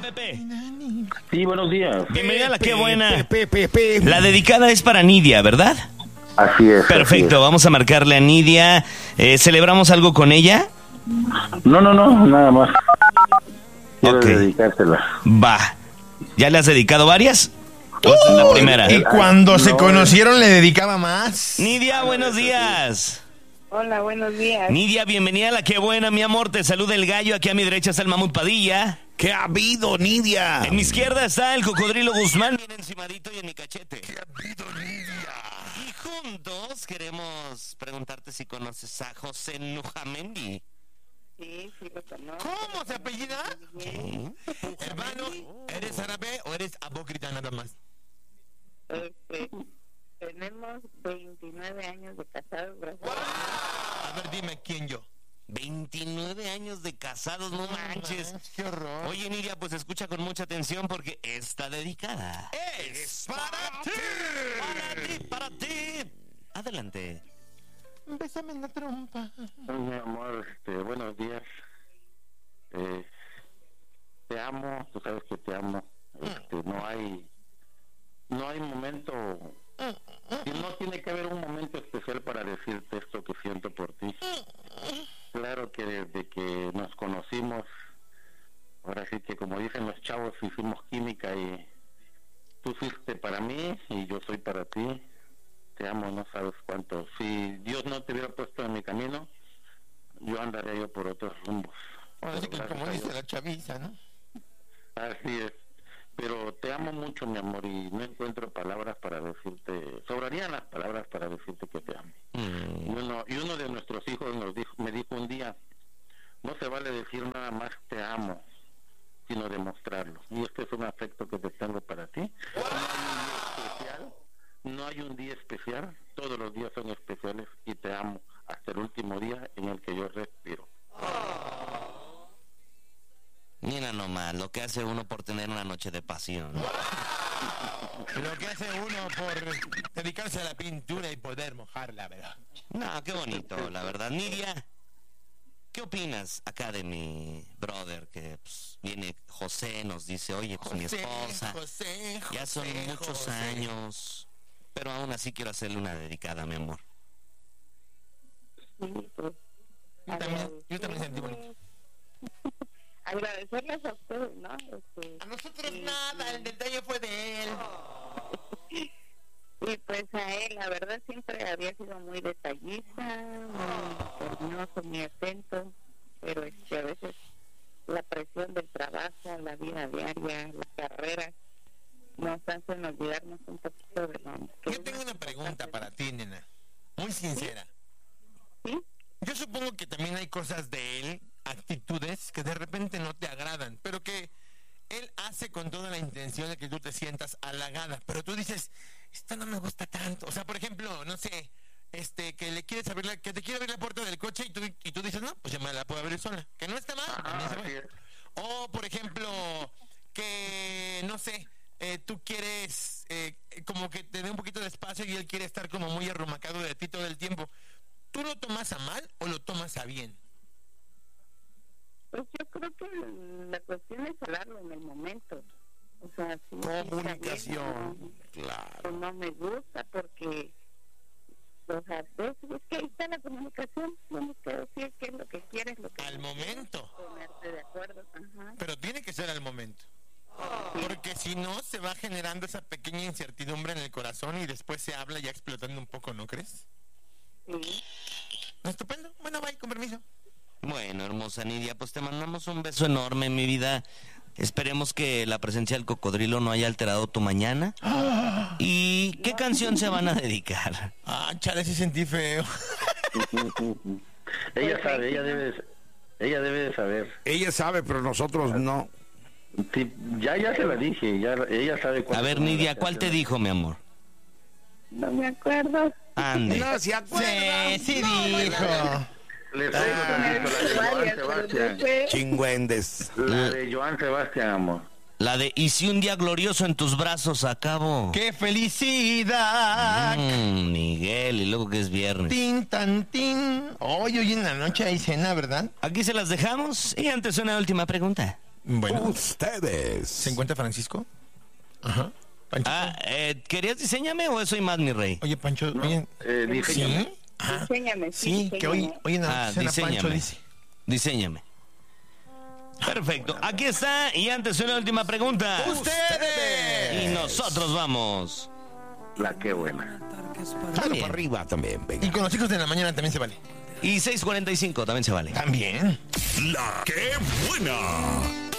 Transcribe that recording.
Pepe. Sí, buenos días. Bienvenida a la Qué Buena. La dedicada es para Nidia, ¿verdad? Así es. Perfecto, vamos a marcarle a Nidia. ¿Celebramos algo con ella? No, nada más. Quiero Ok. dedicársela. Va. ¿Ya le has dedicado varias? ¿O esta es la primera? Y cuando se conocieron le dedicaba más. Nidia, buenos días. Hola, buenos días. Nidia, bienvenida a la Qué Buena, mi amor. Te saluda el gallo. Aquí a mi derecha está el Mamut Padilla. ¿Qué ha habido, Nidia? En mi izquierda está el Cocodrilo Guzmán, bien encimadito y en mi cachete. ¿Qué ha habido, Nidia? Y juntos queremos preguntarte si conoces a José Nujamendi. Sí, lo conozco. ¿Cómo se apellida? Hermano, ¿eres árabe o eres apócrita nada más? Tenemos 29 años de casados, gracias. A ver, dime quién yo. 29 años de casados, no manches. Qué horror. Oye, Nidia, pues escucha con mucha atención porque está dedicada. Es para ti. Para ti, para ti. Adelante. Bésame en la trompa. Mi amor, buenos días. Te amo, tú sabes que te amo. No hay momento. Y no tiene que haber un momento especial para decirte esto que siento por ti. Claro que desde que nos conocimos, ahora sí que como dicen los chavos, hicimos química y tú fuiste para mí y yo soy para ti. Te amo, no sabes cuánto. Si Dios no te hubiera puesto en mi camino, yo andaría yo por otros rumbos. Así que como dice la chaviza, ¿no? Así es. Pero te amo mucho, mi amor, y no encuentro palabras para decirte. Sobrarían las palabras para decirte que te amo. Y uno de nuestros hijos me dijo un día, no se vale decir nada más te amo, sino demostrarlo. Y este es un afecto que te tengo para ti. No hay un día especial, todos los días son especiales y te amo hasta el último día en el que yo respiro. Mira nomás, lo que hace uno por tener una noche de pasión. Lo que hace uno por dedicarse a la pintura y poder mojarla, ¿verdad? No, qué bonito, la verdad. Nidia, ¿qué opinas acá de mi brother? Que pues, viene José, nos dice, oye, pues mi esposa, ya son muchos años, pero aún así quiero hacerle una dedicada, mi amor. Sí, pues, Yo también sentí bonito. agradecerles a ustedes, ¿no? A nosotros nada, el detalle fue de él. Y pues a él, la verdad, siempre había sido muy detallista, muy cariñoso, muy atento, pero a veces la presión del trabajo, la vida diaria, la carrera, nos hacen olvidarnos un poquito de lo que... Yo tengo una pregunta para ti, nena, muy sincera. ¿Sí? Yo supongo que también hay cosas de él, actitudes que de repente no te agradan, pero que él hace con toda la intención de que tú te sientas halagada, pero tú dices, esto no me gusta tanto. O sea, por ejemplo, no sé, que le quieres abrir que te quiere abrir la puerta del coche y tú dices, no, pues ya me la puedo abrir sola, que no está mal, también se puede. O por ejemplo, que no sé, tú quieres como que te dé un poquito de espacio y él quiere estar como muy arrumacado de ti todo el tiempo. ¿Tú lo tomas a mal o lo tomas a bien? Pues yo creo que la cuestión es hablarlo en el momento. O sea, sí, comunicación, claro. No me gusta porque, o sea, es que ahí está la comunicación. Tienes que decir qué es lo que quieres, lo que al no momento. quieres, ponerte de acuerdo. Ajá. Pero tiene que ser al momento. Porque si no, se va generando esa pequeña incertidumbre en el corazón y después se habla ya explotando un poco, ¿no crees? Sí. Estupendo. Bueno, bye, con permiso. Bueno, hermosa Nidia, pues te mandamos un beso enorme, mi vida. Esperemos que la presencia del cocodrilo no haya alterado tu mañana. ¿Y qué canción se van a dedicar? Chale, sí sentí feo. Ella sabe, ella debe de saber. Ella sabe, pero nosotros no. Sí, ya se la dije, ella sabe cuál. A ver, Nidia, ¿cuál te dijo, mi amor? No me acuerdo. Ande. No se acuerda. Sí dijo. Le traigo tantito la de Joan Sebastián. Chingüendes. La de Joan Sebastián, amor. La de "Y si un día glorioso en tus brazos acabo". ¡Qué felicidad! Miguel, y luego que es viernes. Tin, tan, tin. Hoy en la noche hay cena, ¿verdad? Aquí se las dejamos y antes una última pregunta. Bueno. Ustedes. ¿Se encuentra Francisco? Ajá. Pancho. ¿Querías diseñame o eso y más, mi rey? Oye, Pancho, oye. diseñame. ¿Sí? Ajá. Diseñame, Sí, que hoy en la cena Pancho dice. Diseñame. Perfecto. Aquí está. Y antes una última pregunta. ¡Ustedes! Y nosotros vamos. La qué buena. Mano para arriba también, venga. Y con los hijos de la mañana también se vale. Y 6:45 también se vale. También. La que buena.